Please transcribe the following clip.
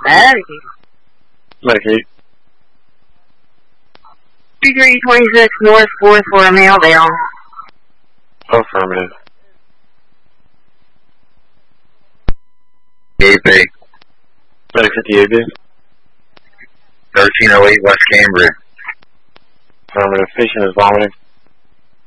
Hey. Medicaid. 2326 North 4th for a male down. Affirmative. AP. Medic 58B. 1308 West Cambria. Affirmative. Patient is vomiting.